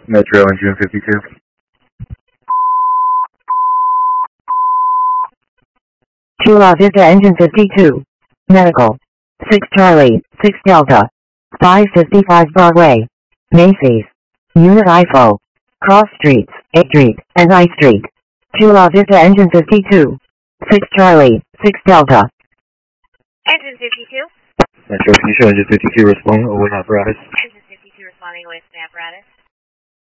Metro Engine 52. Chula Vista Engine 52. Medical. 6 Charlie, 6 Delta. 555 Broadway. Macy's. Unit IFO. Cross Streets, A Street, and I Street. Chula Vista Engine 52. 6 Charlie, 6 Delta. Engine 52. Metro Fusion Engine 52 responding with apparatus. Engine 52 responding with apparatus.